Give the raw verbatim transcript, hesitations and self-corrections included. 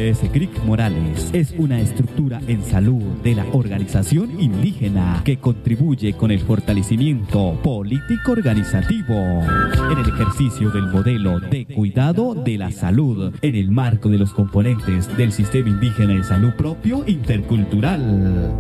P S C R I C Morales es una estructura en salud de la organización indígena que contribuye con el fortalecimiento político organizativo en el ejercicio del modelo de cuidado de la salud en el marco de los componentes del sistema indígena de salud propio intercultural.